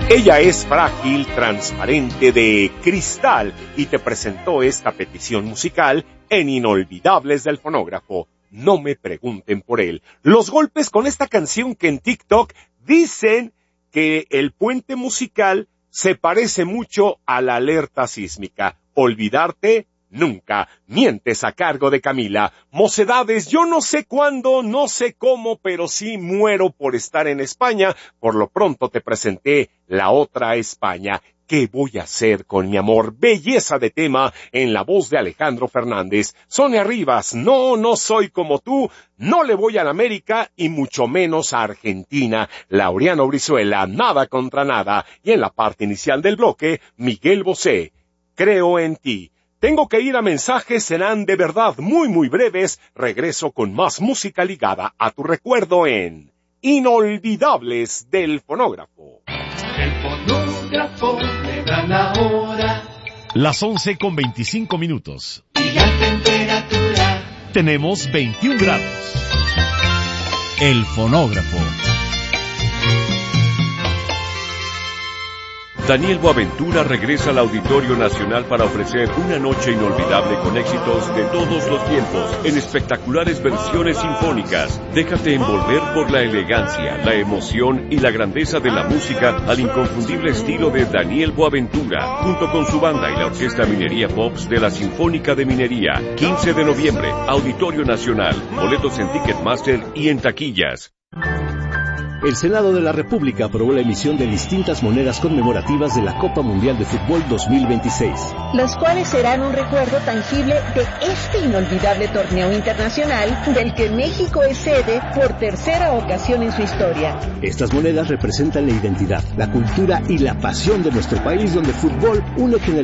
Ella es frágil, transparente, de cristal y te presentó esta petición musical en Inolvidables del Fonógrafo. No me pregunten por él. Los golpes con esta canción que en TikTok dicen que el puente musical se parece mucho a la alerta sísmica. Olvidarte nunca. Mientes a cargo de Camila. Mocedades, yo no sé cuándo, no sé cómo, pero sí muero por estar en España. Por lo pronto te presenté La Otra España. ¿Qué voy a hacer con mi amor? Belleza de tema en la voz de Alejandro Fernández. Sonia Rivas, no soy como tú, no le voy a la América y mucho menos a Argentina. Laureano Brizuela, Nada contra Nada. Y en la parte inicial del bloque, Miguel Bosé, Creo en ti. Tengo que ir a mensajes, serán de verdad muy breves. Regreso con más música ligada a tu recuerdo en Inolvidables del Fonógrafo. El fonógrafo le da la hora. Las 11:25. Y la temperatura. Tenemos 21 grados. El fonógrafo. Daniel Boaventura regresa al Auditorio Nacional para ofrecer una noche inolvidable con éxitos de todos los tiempos, en espectaculares versiones sinfónicas. Déjate envolver por la elegancia, la emoción y la grandeza de la música al inconfundible estilo de Daniel Boaventura, junto con su banda y la Orquesta Minería Pops de la Sinfónica de Minería. 15 de noviembre, Auditorio Nacional. Boletos en Ticketmaster y en taquillas. El Senado de la República aprobó la emisión de distintas monedas conmemorativas de la Copa Mundial de Fútbol 2026. Los cuales serán un recuerdo tangible de este inolvidable torneo internacional del que México es sede por tercera ocasión en su historia. Estas monedas representan la identidad, la cultura y la pasión de nuestro país, donde fútbol une generaciones.